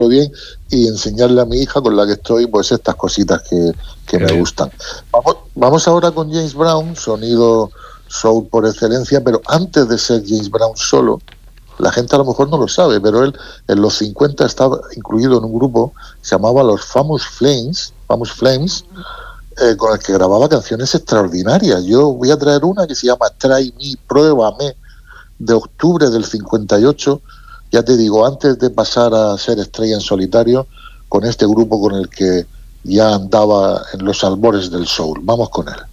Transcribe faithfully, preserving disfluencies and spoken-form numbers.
bien y enseñarle a mi hija con la que estoy pues estas cositas que, que me gustan. Vamos, vamos ahora con James Brown, sonido soul por excelencia, pero antes de ser James Brown solo, la gente a lo mejor no lo sabe, pero él en los cincuenta estaba incluido en un grupo que se llamaba los Famous Flames, Famous Flames, eh, con el que grababa canciones extraordinarias. Yo voy a traer una que se llama Try Me, Pruébame, de octubre del cincuenta y ocho, ya te digo, antes de pasar a ser estrella en solitario, con este grupo con el que ya andaba en los albores del soul. Vamos con él.